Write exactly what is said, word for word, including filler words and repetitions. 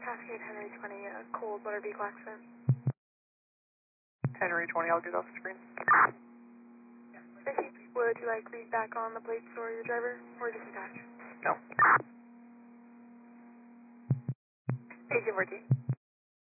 Cascade Henry twenty, uh, cold motor vehicle accident. Henry twenty, I'll get off the screen. Vicky, would you like read back on the plates or your driver, or just attach? No. eighteen fourteen.